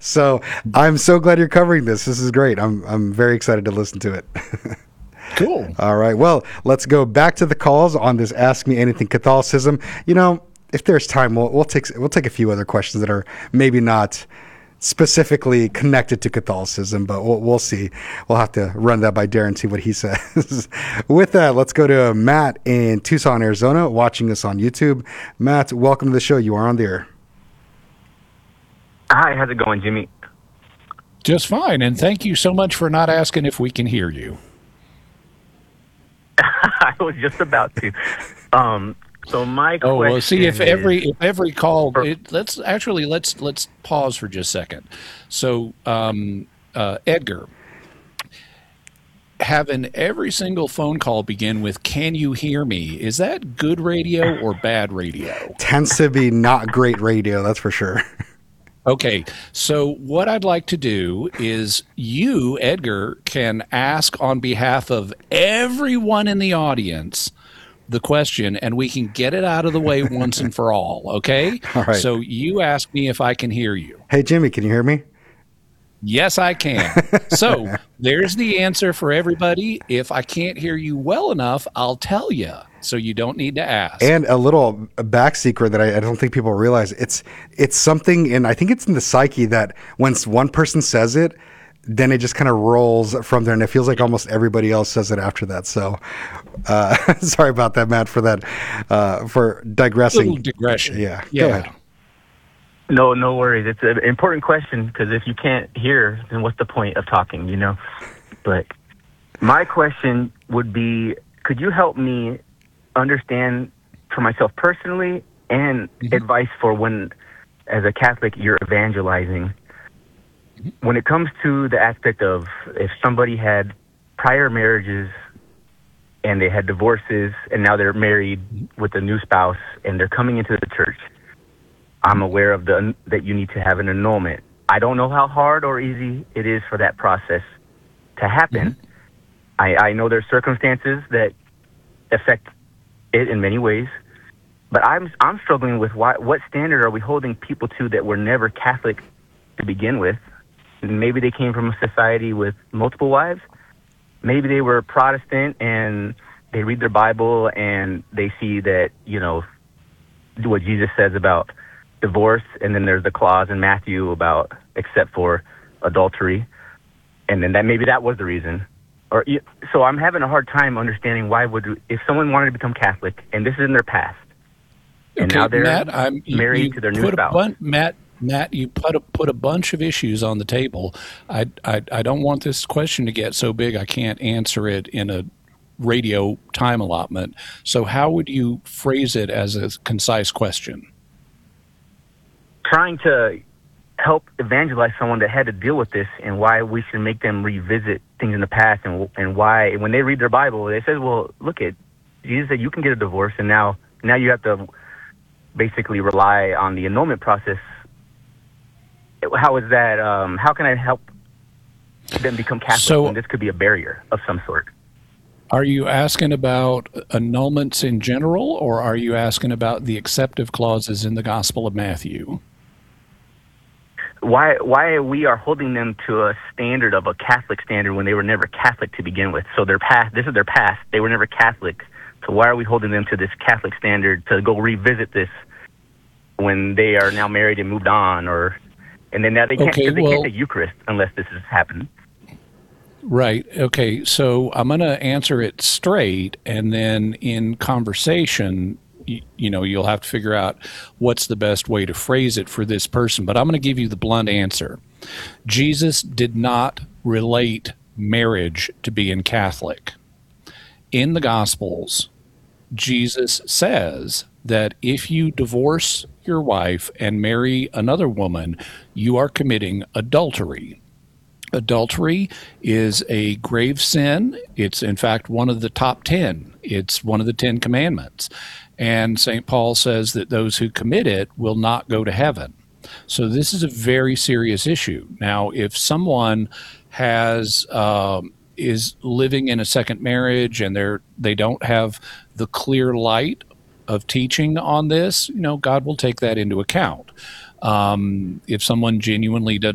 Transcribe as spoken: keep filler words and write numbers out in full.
So I'm so glad you're covering this. This is great. I'm I'm very excited to listen to it. Cool. All right. Well, let's go back to the calls on this Ask Me Anything Catholicism. You know, if there's time, we'll we'll take we'll take a few other questions that are maybe not specifically connected to Catholicism, but we'll, we'll see. We'll have to run that by Darren and see what he says. With that, let's go to Matt in Tucson, Arizona, watching us on YouTube. Matt, welcome to the show. You are on the air. Hi, how's it going, Jimmy? Just fine, and thank you so much for not asking if we can hear you. I was just about to. Um, so my question. Oh well, see if is, every if every call. It, let's actually let's let's pause for just a second. So um, uh, Edgar, having every single phone call begin with "Can you hear me?" Is that good radio or bad radio? Tends to be not great radio, that's for sure. Okay, so what I'd like to do is you, Edgar, can ask on behalf of everyone in the audience the question, and we can get it out of the way once and for all, okay? All right. So you ask me if I can hear you. Hey, Jimmy, can you hear me? Yes, I can. So there's the answer for everybody. If I can't hear you well enough, I'll tell you. So you don't need to ask. And a little back secret that I, I don't think people realize, it's it's something in, I think it's in the psyche that once one person says it, then it just kind of rolls from there, and it feels like almost everybody else says it after that. So uh, sorry about that, Matt, for that, uh, for digressing. Little digression. Yeah, yeah. Go ahead. No, no worries. It's an important question because if you can't hear, then what's the point of talking, you know? But my question would be, could you help me understand for myself personally and mm-hmm. advice for when, as a Catholic, you're evangelizing? Mm-hmm. When it comes to the aspect of if somebody had prior marriages and they had divorces and now they're married mm-hmm. with a new spouse and they're coming into the church, I'm aware of the that you need to have an annulment. I don't know how hard or easy it is for that process to happen. Mm-hmm. I, I know there's circumstances that affect it in many ways, but I'm I'm struggling with why, what standard are we holding people to that were never Catholic to begin with? Maybe they came from a society with multiple wives. Maybe they were Protestant and they read their Bible and they see that, you know, what Jesus says about divorce, and then there's the clause in Matthew about except for adultery, and then that maybe that was the reason. Or so I'm having a hard time understanding why would if someone wanted to become Catholic and this is in their past, and okay, now they're Matt, I'm, married you, to their you new spouse. Bun- Matt, Matt, you put a, put a bunch of issues on the table. I, I I don't want this question to get so big I can't answer it in a radio time allotment. So how would you phrase it as a concise question? Trying to help evangelize someone that had to deal with this and why we should make them revisit things in the past, and and why when they read their Bible, they say, well, look at Jesus said you can get a divorce, and now now you have to basically rely on the annulment process. How is that? Um, how can I help them become Catholic so, when this could be a barrier of some sort? Are you asking about annulments in general, or are you asking about the acceptive clauses in the Gospel of Matthew? Why why we are holding them to a standard of a Catholic standard when they were never Catholic to begin with? So their past, this is their past. They were never Catholic. So why are we holding them to this Catholic standard to go revisit this when they are now married and moved on? Or and then now they can't okay, they well, can't take Eucharist unless this has happened. Right. Okay. So I'm going to answer it straight, and then in conversation, you, you know, you'll have to figure out what's the best way to phrase it for this person. But I'm going to give you the blunt answer. Jesus did not relate marriage to being Catholic. In the Gospels, Jesus says that if you divorce your wife and marry another woman, you are committing adultery. Adultery is a grave sin. It's, in fact, one of the top ten. It's one of the Ten Commandments. And Saint Paul says that those who commit it will not go to heaven. So this is a very serious issue. Now, if someone has um, is living in a second marriage and they're they don't have the clear light of teaching on this, you know, God will take that into account. Um, if someone genuinely doesn't